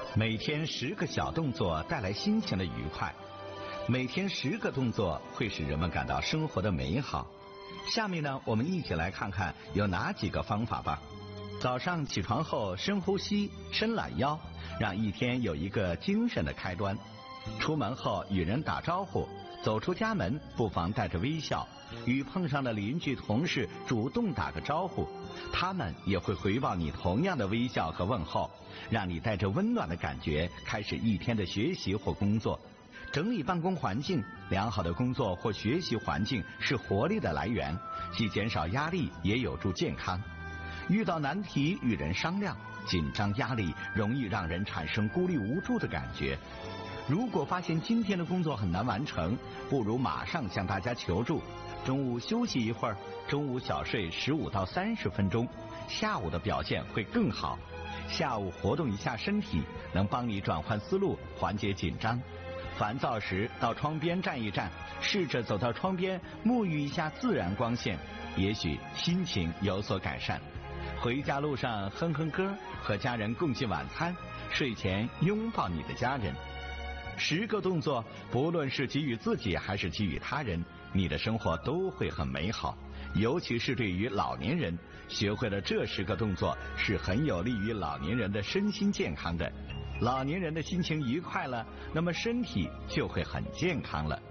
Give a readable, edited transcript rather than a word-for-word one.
每天10个小动作带来心情的愉快，每天10个动作会使人们感到生活的美好。下面呢，我们一起来看看有哪几个方法吧。早上起床后深呼吸、伸懒腰，让一天有一个精神的开端。出门后与人打招呼，走出家门不妨带着微笑，与碰上的邻居同事主动打个招呼，他们也会回报你同样的微笑和问候，让你带着温暖的感觉开始一天的学习或工作。整理办公环境，良好的工作或学习环境是活力的来源，既减少压力也有助健康。遇到难题与人商量，紧张压力容易让人产生孤立无助的感觉。如果发现今天的工作很难完成，不如马上向大家求助。中午休息一会儿，中午小睡15到30分钟，下午的表现会更好。下午活动一下身体，能帮你转换思路，缓解紧张。烦躁时到窗边站一站，试着走到窗边沐浴一下自然光线，也许心情有所改善。回家路上哼哼歌，和家人共进晚餐，睡前拥抱你的家人。10个动作，不论是给予自己还是给予他人，你的生活都会很美好。尤其是对于老年人，学会了这10个动作是很有利于老年人的身心健康的。老年人的心情愉快了，那么身体就会很健康了。